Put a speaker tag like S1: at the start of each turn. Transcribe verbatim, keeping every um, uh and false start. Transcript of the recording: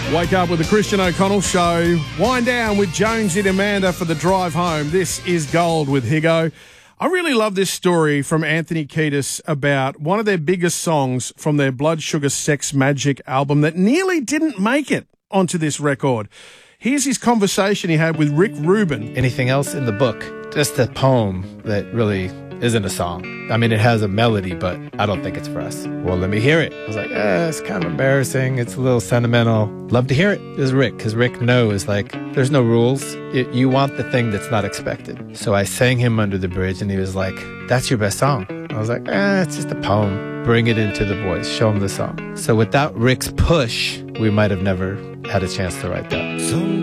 S1: Wake up with the Christian O'Connell Show. Wind down with Jonesy and Amanda for the drive home. This is Gold with Higo. I really love this story from Anthony Kiedis about one of their biggest songs from their Blood Sugar Sex Magik album that nearly didn't make it onto this record. Here's his conversation he had with Rick Rubin.
S2: Anything else in the book? Just a poem that really isn't a song. I mean, it has a melody, but I don't think it's for us. Well, let me hear it. I was like, eh, it's kind of embarrassing. It's a little sentimental. Love to hear it. This is Rick, because Rick knows, like, there's no rules. It, you want the thing that's not expected. So I sang him Under the Bridge, and he was like, that's your best song. I was like, eh, it's just a poem. Bring it into the voice. Show him the song. So without Rick's push, we might have never had a chance to write that. Some